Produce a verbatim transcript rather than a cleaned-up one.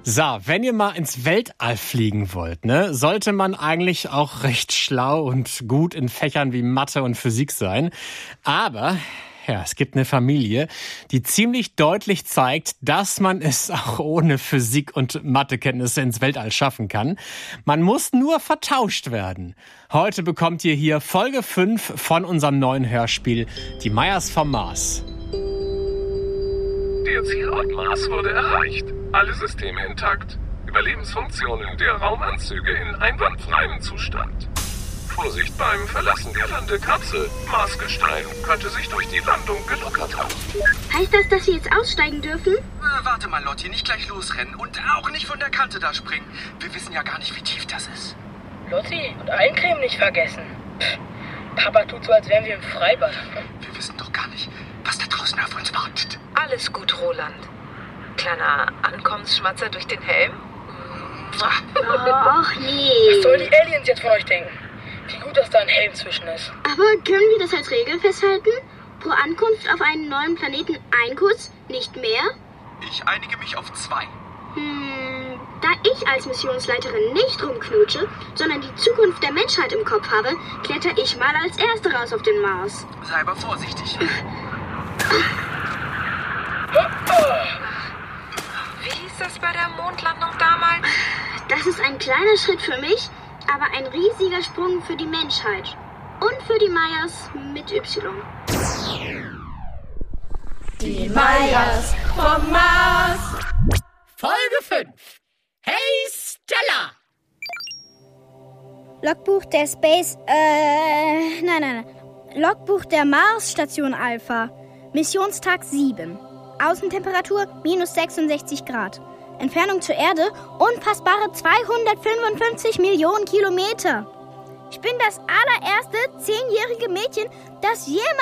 So, wenn ihr mal ins Weltall fliegen wollt, ne, sollte man eigentlich auch recht schlau und gut in Fächern wie Mathe und Physik sein. Aber ja, es gibt eine Familie, die ziemlich deutlich zeigt, dass man es auch ohne Physik- und Mathekenntnisse ins Weltall schaffen kann. Man muss nur vertauscht werden. Heute bekommt ihr hier Folge fünf von unserem neuen Hörspiel Die Meyers vom Mars. Der Zielort Mars wurde erreicht. Alle Systeme intakt. Überlebensfunktionen der Raumanzüge in einwandfreiem Zustand. Vorsicht beim Verlassen der Landekapsel. Marsgestein könnte sich durch die Landung gelockert haben. Heißt das, dass wir jetzt aussteigen dürfen? Äh, warte mal, Lotti, nicht gleich losrennen und auch nicht von der Kante da springen. Wir wissen ja gar nicht, wie tief das ist. Lotti, und Eincreme nicht vergessen. Pff, Papa tut so, als wären wir im Freibad. Wir wissen doch gar nicht, was da draußen auf uns wartet. Alles gut, Roland. Kleiner Ankommensschmatzer durch den Helm? Ach nee. Was sollen die Aliens jetzt von euch denken? Wie gut, dass da ein Helm zwischen ist. Aber können wir das als Regel festhalten? Pro Ankunft auf einen neuen Planeten ein Kuss, nicht mehr? Ich einige mich auf zwei. Hm, da ich als Missionsleiterin nicht rumknutsche, sondern die Zukunft der Menschheit im Kopf habe, kletter ich mal als Erste raus auf den Mars. Sei aber vorsichtig. Wie hieß das bei der Mondlandung damals? Das ist ein kleiner Schritt für mich, aber ein riesiger Sprung für die Menschheit. Und für die Meyers mit Y. Die Meyers vom Mars. Folge fünf. Hey Stella! Logbuch der Space, äh, nein, nein, nein. Logbuch der Mars Station Alpha. Missionstag sieben. Außentemperatur minus sechsundsechzig Grad. Entfernung zur Erde unfassbare zweihundertfünfundfünfzig Millionen Kilometer. Ich bin das allererste zehnjährige Mädchen, das jemals